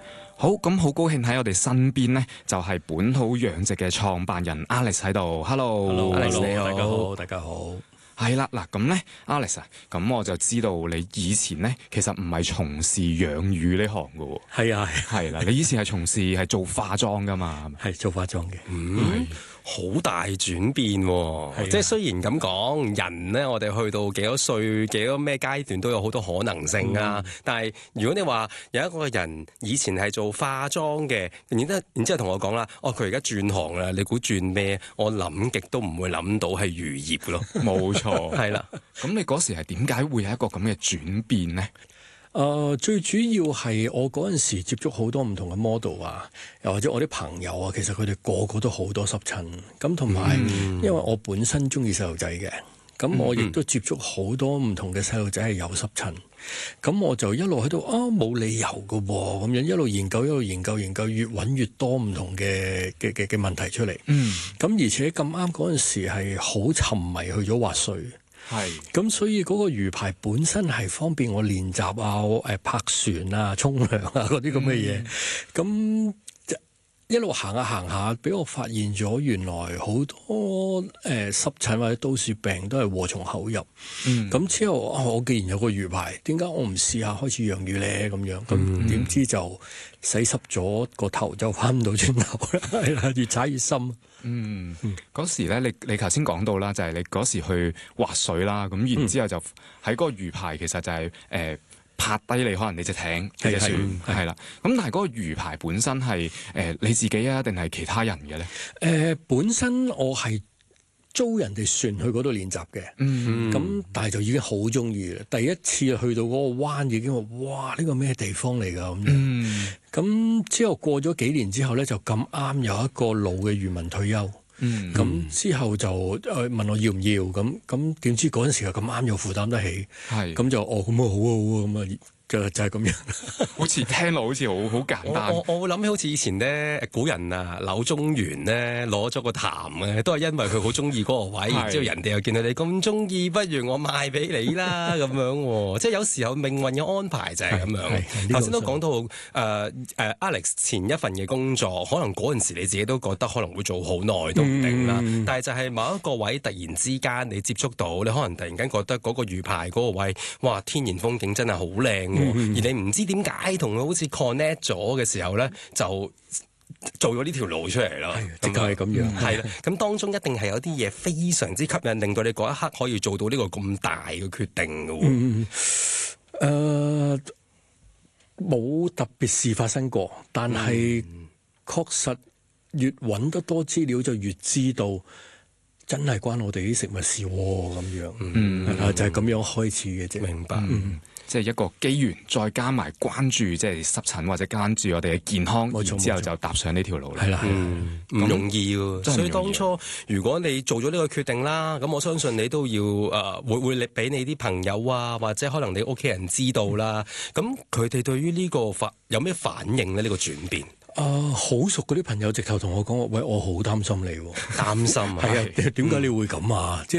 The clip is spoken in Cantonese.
好，咁好高興喺我哋身邊呢，就係本土養殖嘅創辦人 Alex 喺度。Hello，Alex 你好， 大家好，大家好。 係啦，嗱咁咧 ，Alex 啊，咁我就知道你以前咧，其實唔係從事養魚呢行噶喎。 係啊， 係啦，你以前係從事係做化妝噶嘛？ 係做化妝嘅。 好大轉變喎！即係雖然咁講，人咧我哋去到幾多歲、幾多咩階段都有好多可能性啊。但係如果你話有一個人以前係做化妝嘅，然之後同我講啦，佢而家轉行啦，你估轉咩？我諗極都唔會諗到係漁業咯。 冇錯， 係啦。 咁你嗰時係點解會有一個咁嘅轉變呢？ 最主要係我嗰陣時接觸好多唔同嘅 model 啊，又或者我啲朋友啊，其實佢哋個個都好多濕疹，咁同埋因為我本身中意細路仔嘅，咁我亦都接觸好多唔同嘅細路仔係有濕疹，咁我就一路喺度冇理由㗎喎，咁樣一路研究，越揾越多唔同嘅問題出嚟，咁而且咁啱嗰陣時係好沉迷去咗滑水。係，咁所以嗰個魚排本身係方便我練習啊、泊船啊、沖涼啊嗰啲咁嘅嘢，咁一路行下，俾我發現咗原來好多濕疹或者都市病都係禍從口入。咁之後我既然有個魚排，點解我唔試下開始養魚咧？咁樣，咁點知就洗濕咗個頭，就翻唔到轉頭啦，係啦，越踩越深。 嗰時咧，你頭先講到啦，就係你嗰時去滑水啦，咁然之後就喺嗰個魚排，其實就係拍低你可能你隻艇、你隻船係啦。咁但係嗰個魚排本身係你自己啊，定係其他人嘅咧？ 本身我係租人哋船去嗰度練習嘅，咁但係就已經好中意啦。第一次去到嗰個灣已經話：哇！呢個咩地方嚟㗎咁樣。咁之後過咗幾年之後咧，就咁啱有一個老嘅漁民退休，咁之後就問我要唔要，咁點知嗰陣時又咁啱又負擔得起，咁就咁好啊咁啊。就係咁樣， 好似聽落好似好簡單。 我會諗起好似以前咧，古人啊，柳宗元咧攞咗個潭嘅，都係因為佢好中意嗰個位，然之後人哋又見到你咁中意，不如我賣俾你啦咁樣。即係有時候命運嘅安排就係咁樣。頭先都講到Alex 前一份嘅工作，可能嗰陣時你自己都覺得可能會做好耐都唔定啦。但係就係某一個位突然之間你接觸到，你可能突然間覺得嗰個魚排嗰個位，哇！天然風景真係好靚。而你唔知點解同佢好似 connect 咗嘅時候咧，就做咗呢條路出嚟咯。 的確係咁樣。 係啦，咁當中一定係有啲嘢非常之吸引，令到你嗰一刻可以做到呢個咁大嘅決定嘅喎。 冇特別事發生過，但係確實越揾得多資料就越知道。真係關我哋啲食物事咁樣，就係咁樣開始嘅啫。 明白， 即係一個機緣，再加埋關注即係濕疹或者關注我哋嘅健康，然之後就踏上呢條路啦。 係啦， 唔容易喎。所以當初如果你做咗呢個決定啦，咁我相信你都要會俾你啲朋友啊，或者可能你屋企人知道啦。咁佢哋對於呢個有咩反應咧？呢個轉變？ 好熟嗰啲朋友直頭同我講：喂，我好擔心你喎。 擔心啊？ 係啊，點解你會咁啊？